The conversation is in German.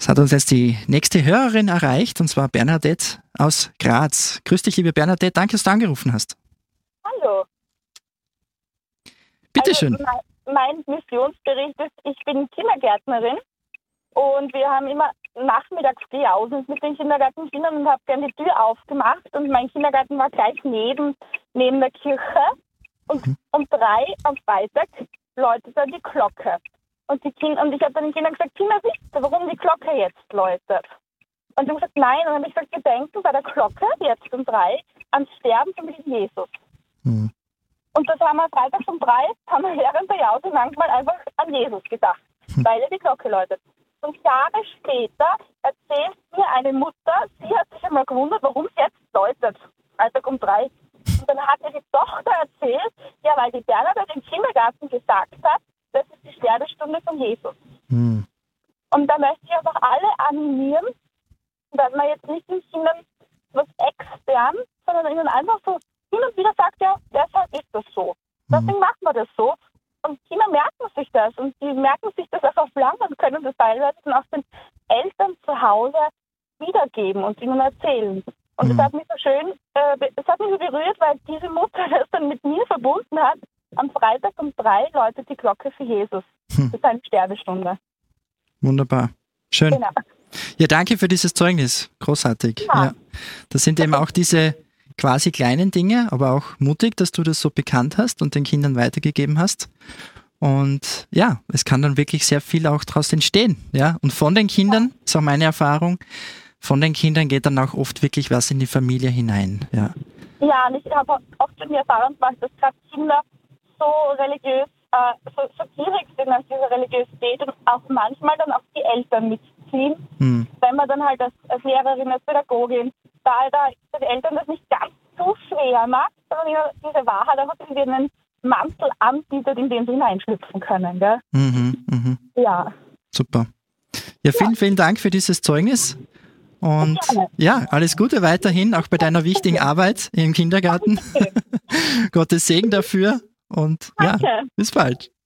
Es hat uns jetzt die nächste Hörerin erreicht, und zwar Bernadette aus Graz. Grüß dich, liebe Bernadette, danke, dass du angerufen hast. Hallo. Bitteschön. Also mein Missionsbericht ist, ich bin Kindergärtnerin und wir haben immer nachmittags Jausen mit den Kindergartenkindern und habe dann die Tür aufgemacht und mein Kindergarten war gleich neben der Kirche und um 3 am Freitag läutet dann die Glocke. Und ich habe dann den Kindern gesagt, Kinder, wisst ihr, warum die Glocke jetzt läutet? Und sie haben gesagt, nein. Und dann habe ich gesagt, wir denken bei der Glocke jetzt um 3 ans Sterben von Jesus. Mhm. Und das haben wir freitags um 3, haben wir während der Jause manchmal einfach an Jesus gedacht, weil er die Glocke läutet. Und Jahre später erzählt mir eine Mutter, sie hat sich einmal gewundert, warum es jetzt läutet, Freitag um 3. Und dann hat ihr die Tochter erzählt, ja, weil die Bernadette im Kindergarten gesagt hat, das ist die Sterbestunde von Jesus. Mhm. Und da möchte ich einfach alle animieren, dass man jetzt nicht den Kindern was extern, sondern ihnen einfach so hin und wieder sagt, ja, deshalb ist das so. Deswegen macht man das so. Und Kinder merken sich das. Und die merken sich das auch auf lang und können das teilweise dann auch den Eltern zu Hause wiedergeben und ihnen erzählen. Und das hat mich so schön, es hat mich so berührt, weil diese Mutter das dann mit mir verbunden hat. Am Freitag um 3 läutet die Glocke für Jesus. Das ist eine Sterbestunde. Wunderbar. Schön. Genau. Ja, danke für dieses Zeugnis. Großartig. Ja. Das sind eben auch diese quasi kleinen Dinge, aber auch mutig, dass du das so bekannt hast und den Kindern weitergegeben hast. Und ja, es kann dann wirklich sehr viel auch daraus entstehen. Ja? Und von den Kindern, das ist auch meine Erfahrung, von den Kindern geht dann auch oft wirklich was in die Familie hinein. Ja, Ja, und ich habe oft schon die Erfahrung gemacht, dass gerade Kinder so religiös, so gierig sind nach dieser Religiosität und auch manchmal dann auch die Eltern mitziehen. Wenn man dann halt als Lehrerin, als Pädagogin, da die Eltern das nicht ganz so schwer macht, sondern ihnen diese Wahrheit einfach irgendwie einen Mantel anbietet, in den sie hineinschlüpfen können. Gell? Ja. Super. Ja, vielen Dank für dieses Zeugnis. Und ja, alles Gute weiterhin, auch bei deiner wichtigen Arbeit im Kindergarten. Gottes Segen dafür und Danke. Ja, bis bald.